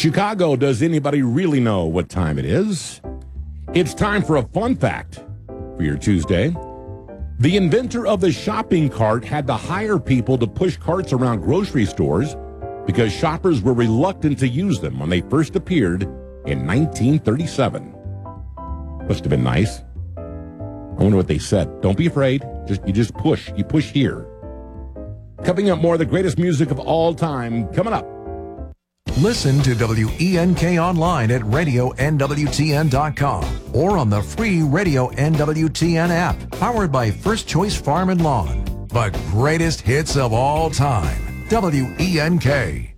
Chicago, does anybody really know what time it is? It's time for a fun fact for your Tuesday. The inventor of the shopping cart had to hire people to push carts around grocery stores because shoppers were reluctant to use them when they first appeared in 1937. Must have been nice. I wonder what they said. Don't be afraid. You just push. You push here. Coming up, more of the greatest music of all time. Coming up. Listen to WENK online at radionwtn.com or on the free Radio NWTN app, powered by First Choice Farm and Lawn. The greatest hits of all time. WENK.